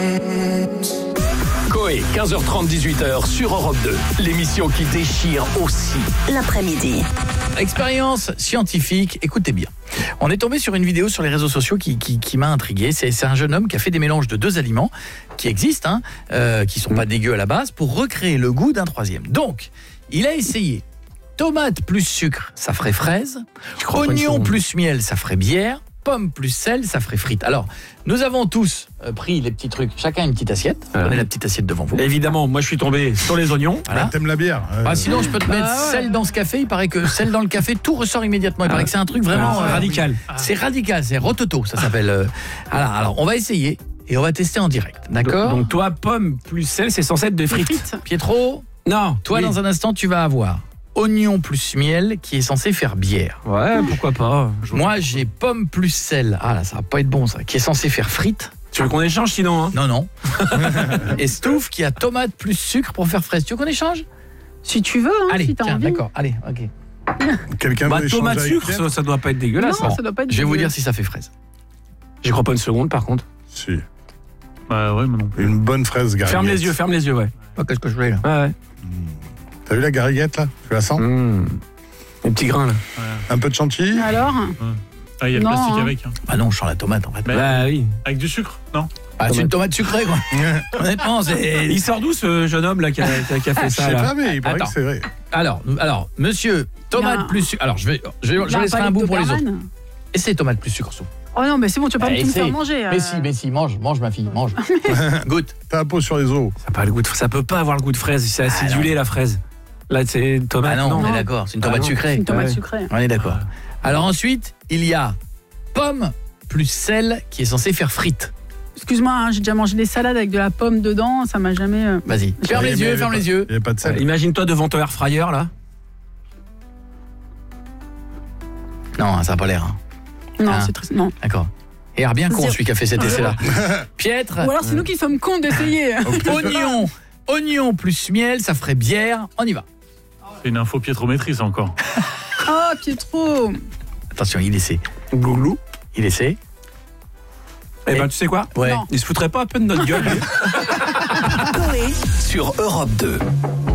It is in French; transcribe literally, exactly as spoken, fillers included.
Coé, quinze heures trente, dix-huit heures sur Europe deux. L'émission qui déchire aussi l'après-midi. Expérience scientifique, écoutez bien. On est tombé sur une vidéo sur les réseaux sociaux qui, qui, qui m'a intrigué. C'est, c'est un jeune homme qui a fait des mélanges de deux aliments qui existent, hein, euh, qui sont pas dégueux à la base, pour recréer le goût d'un troisième. Donc, il a essayé tomate plus sucre, ça ferait fraise. Oignon plus miel, ça ferait bière. Pomme plus sel, ça ferait frites. Alors, nous avons tous euh, pris les petits trucs, chacun une petite assiette. Ouais. Prenez la petite assiette devant vous. Évidemment, moi je suis tombé sur les oignons. Voilà. T'aimes la bière euh... Ah, sinon, je peux te mettre Ah ouais. sel dans ce café. Il paraît que sel dans le café, tout ressort immédiatement. Il paraît que c'est un truc vraiment Ah, euh, radical. C'est radical, c'est rototo, ça s'appelle. Euh... Alors, alors, on va essayer et on va tester en direct. D'accord? Donc, donc toi, pomme plus sel, c'est censé être des frites. Frites. Pietro, Non. toi, oui. dans un instant, tu vas avoir oignon plus miel qui est censé faire bière. Ouais, pourquoi pas. Moi, j'ai pomme plus sel. Ah là, ça va pas être bon ça. Qui est censé faire frites. Tu veux qu'on échange sinon hein? Non, non. Et Stouff qui a tomate plus sucre pour faire fraise. Tu veux qu'on échange? Si tu veux, hein, Allez, si t'as tiens, envie. d'accord. Allez, ok. Quelqu'un Bah veut échanger tomate avec sucre, Pierre ça, ça doit pas être dégueulasse. Non, hein. ça doit pas être Je vais vous dégueu. dire si ça fait fraise. J'y crois pas une seconde par contre. Si. Bah ouais, mais non plus. Une bonne fraise gariguette. Ferme les yeux, ferme les yeux, ouais. Oh, qu'est-ce que je fais là? Ouais, ouais. T'as vu la gariguette là? Tu la sens? Mmh. Les petits grains là. Un peu de chantilly? Alors Ah, il y a le Non, plastique hein. avec. Hein. Ah non, je sens la tomate en fait. Mais- Bah oui. Avec du sucre, non? Ah, c'est une tomate sucrée quoi. Honnêtement, c'est. Il sort d'où ce jeune homme là qui a, qui a- qui a fait Je ça sais là pas, mais il paraît Attends. que c'est vrai. Alors, nous- alors, monsieur, tomate Non. plus sucre. Alors, je vais, je, vais- je laisserai un bout pour les autres. Essaye tomate plus sucre sous. Oh non, mais c'est bon, tu vas pas Eh, tout me faire essaye. manger. Mais euh. si, mais si, mange, mange ma fille, mange. Goûte. T'as un pot sur les os. Ça a pas le goût de, ça peut pas avoir le goût de fraise, c'est acidulé la fraise. Là c'est une tomate. Ah non, on non. est d'accord, c'est une tomate Ah non. C'est sucrée. une tomate Ouais. sucrée. On est d'accord. Alors ensuite, il y a pomme plus sel qui est censé faire frite. Excuse-moi, hein, j'ai déjà mangé des salades avec de la pomme dedans, ça m'a jamais... euh, Vas-y, ferme Oui, les mais il y yeux, avait ferme pas- les yeux. Il n'y a pas de sel. Euh, Imagine-toi devant ton air fryer là. Non, ça n'a pas l'air. hein. Non, Ah. c'est très... Non. D'accord. Et alors bien con Zéro. celui qui a fait cet essai-là. Piètre, Ou alors c'est nous qui sommes cons d'essayer. oignon, oignon plus miel, ça ferait bière. On y va. C'est une info piétrométrie, ça encore. Oh, Pietro. Attention, il essaie. Glouglou. Il essaie. Eh ben tu sais quoi? Ouais. Non. Il se foutrait pas un peu de notre gueule. Coé. sur Europe deux.